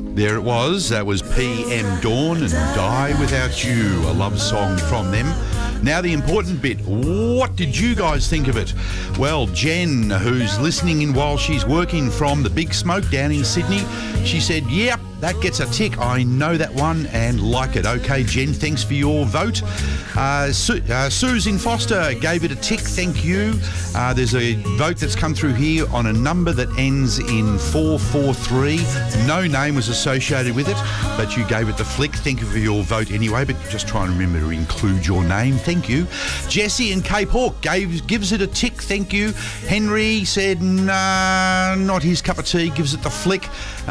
There it was. That was PM Dawn and Die Without You, a love song from them. Now the important bit. What did you guys think of it? Well, Jen, who's listening in while she's working from the Big Smoke down in Sydney, she said, yep, that gets a tick. I know that one and like it. Okay, Jen, thanks for your vote. Susan Foster gave it a tick. Thank you. There's a vote that's come through here on a number that ends in 443. No name was associated with it, but you gave it the flick. Thank you for your vote anyway, but just try and remember to include your name. Thank you. Jesse in Cape Hawk gives it a tick. Thank you. Henry said, nah, not his cup of tea. Gives it the flick.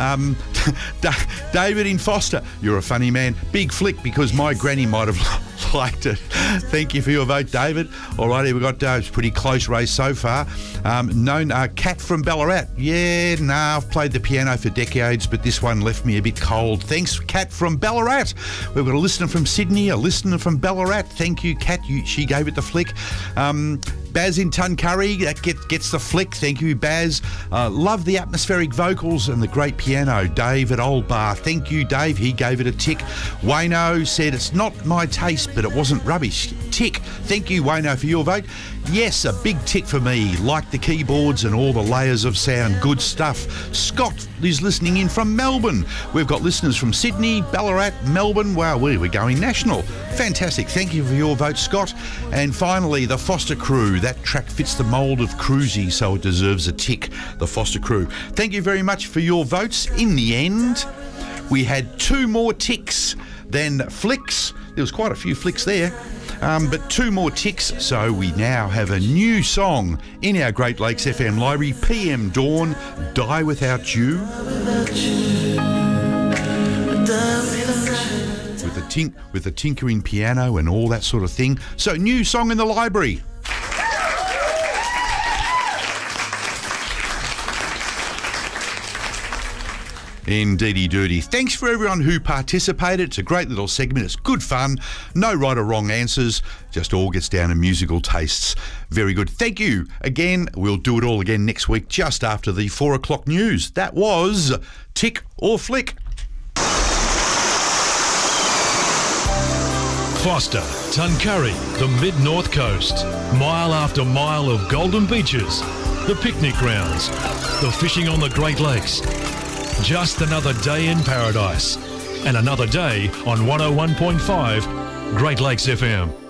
David in Foster, you're a funny man. Big flick because my granny might have liked it. Thank you for your vote, David. Alrighty, we've got it's a pretty close race so far. Kat from Ballarat. Yeah, I've played the piano for decades, but this one left me a bit cold. Thanks, Kat from Ballarat. We've got a listener from Sydney, a listener from Ballarat. Thank you, Kat. She gave it the flick. Baz in Tuncurry, that gets the flick. Thank you, Baz. Love the atmospheric vocals and the great piano. Dave at Old Bar. Thank you, Dave. He gave it a tick. Wayno said it's not my taste, but it wasn't rubbish. Tick. Thank you, Wayno, for your vote. Yes, a big tick for me. Like the keyboards and all the layers of sound. Good stuff. Scott is listening in from Melbourne. We've got listeners from Sydney, Ballarat, Melbourne. Wow, we're going national. Fantastic. Thank you for your vote, Scott. And finally, the Foster Crew. That track fits the mould of cruisy, so it deserves a tick. The Foster Crew. Thank you very much for your votes. In the end, we had 2 more ticks than flicks. There was quite a few flicks there. But 2 more ticks, so we now have a new song in our Great Lakes FM library, PM Dawn, Die Without You. With the tinkering piano and all that sort of thing. So, new song in the library. Indeedy doody. Thanks for everyone who participated. It's a great little segment. It's good fun. No right or wrong answers. Just all gets down to musical tastes. Very good. Thank you. Again, we'll do it all again next week just after the 4 o'clock news. That was Tick or Flick. Foster, Tuncurry, the mid-north coast. Mile after mile of golden beaches. The picnic grounds. The fishing on the Great Lakes. Just another day in paradise. And another day on 101.5 Great Lakes FM.